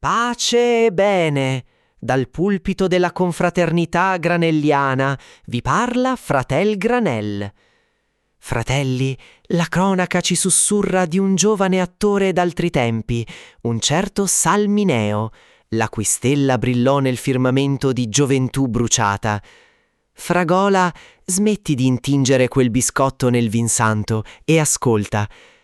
Pace e bene! Dal pulpito della confraternità granelliana vi parla fratel Granel. Fratelli, la cronaca ci sussurra di un giovane attore d'altri tempi, un certo Salmineo, la cui stella brillò nel firmamento di gioventù bruciata. Fragola, smetti di intingere quel biscotto nel vin santo e ascolta.